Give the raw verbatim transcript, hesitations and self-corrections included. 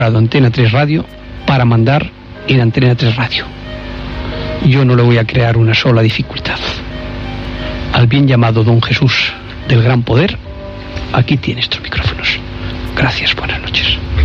Antena tres Radio para mandar en Antena tres Radio. Yo no le voy a crear una sola dificultad. Al bien llamado Don Jesús del Gran Poder, aquí tiene estos micrófonos. Gracias, buenas noches.